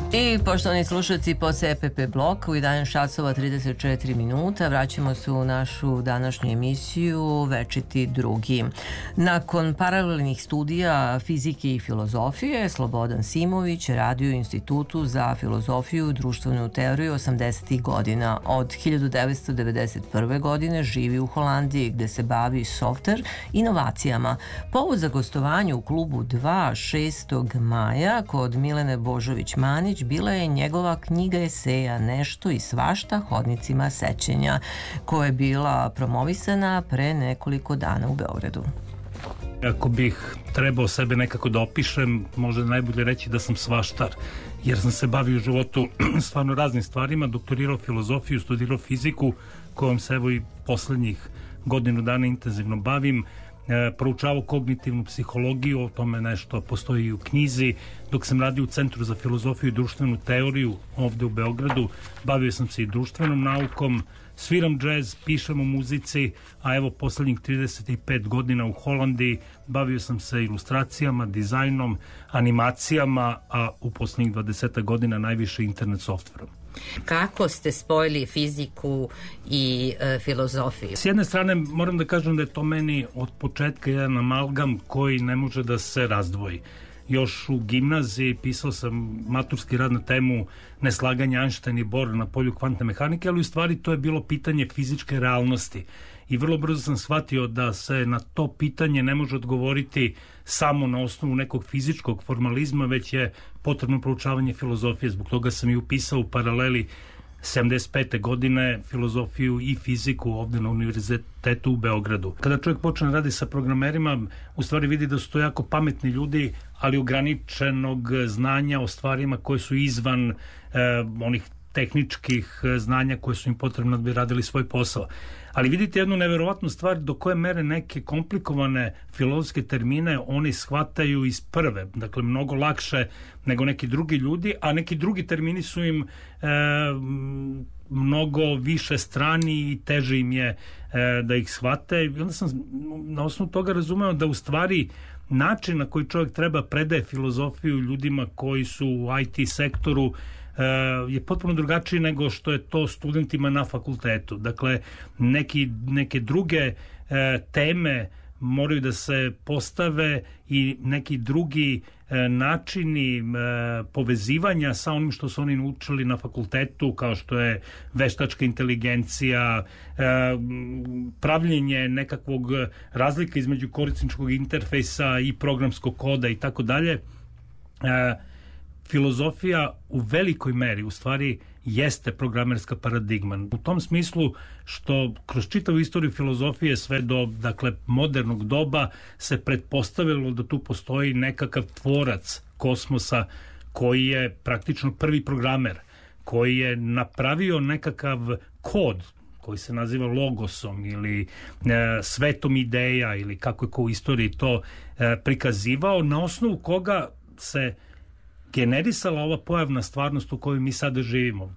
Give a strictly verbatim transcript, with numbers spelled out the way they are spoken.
I poštovani slušalci, po C P P blok u jedanaest časova trideset četiri minuta vraćamo se u našu današnju emisiju Večiti drugi. Nakon paralelnih studija fizike i filozofije, Slobodan Simović radio u Institutu za filozofiju i društvenu teoriju osamdesetih godina. Od hiljadu devetsto devedeset prve. godine živi u Holandiji gde se bavi softver inovacijama. Povod za gostovanje u klubu dva šestog maja kod Milene Božović-Manić bila je njegova knjiga eseja Nešto i svašta hodnicima sećenja, koja je bila promovisana pre nekoliko dana u Beogradu. Ako bih trebao sebe nekako da opišem, možda najbolje reći da sam svaštar, jer sam se bavio u životu stvarno raznim stvarima, doktorirao filozofiju, studirao fiziku, kojom se evo i poslednjih godinu dana intenzivno bavim, E, proučavao kognitivnu psihologiju, o tome nešto postoji i u knjizi. Dok sam radio u Centru za filozofiju i društvenu teoriju ovde u Beogradu, bavio sam se i društvenom naukom, sviram džez, pišem o muzici, a evo poslednjih trideset pet godina u Holandiji bavio sam se ilustracijama, dizajnom, animacijama, a u poslednjih dvadeset godina najviše internet softverom. Kako ste spojili fiziku i e, filozofiju? S jedne strane moram da kažem da je to meni od početka jedan amalgam koji ne može da se razdvoji. Još u gimnaziji pisao sam maturski rad na temu neslaganja Einstein i Bohr na polju kvantne mehanike, ali u stvari to je bilo pitanje fizičke realnosti. I vrlo brzo sam shvatio da se na to pitanje ne može odgovoriti samo na osnovu nekog fizičkog formalizma, već je potrebno proučavanje filozofije. Zbog toga sam i upisao u paraleli sedamdeset pete. godine filozofiju i fiziku ovde na univerzitetu u Beogradu. Kada čovjek počne radi sa programerima, u stvari vidi da su to jako pametni ljudi, ali ograničenog znanja o stvarima koje su izvan eh, onih tehničkih znanja koje su im potrebno da bi radili svoj posao. Ali vidite jednu neverovatnu stvar, do koje mere neke komplikovane filozofske termine oni shvataju iz prve, dakle mnogo lakše nego neki drugi ljudi, a neki drugi termini su im e, mnogo više strani i teže im je e, da ih shvate. I onda sam na osnovu toga razumeo da u stvari način na koji čovjek treba predaje filozofiju ljudima koji su u I T sektoru je potpuno drugačiji nego što je to studentima na fakultetu. Dakle, neki, neke druge e, teme moraju da se postave i neki drugi e, načini e, povezivanja sa onim što su oni naučili na fakultetu, kao što je veštačka inteligencija, e, pravljenje nekakvog razlika između korisničkog interfejsa i programskog koda i tako dalje. Filozofija u velikoj meri u stvari jeste programerska paradigma. U tom smislu što kroz čitavu istoriju filozofije sve do dakle modernog doba se pretpostavilo da tu postoji nekakav tvorac kosmosa koji je praktično prvi programer, koji je napravio nekakav kod koji se naziva logosom ili e, svetom ideja ili kako je ko u istoriji to e, prikazivao, na osnovu koga se generisala ova pojavna stvarnost u kojoj mi sada živimo.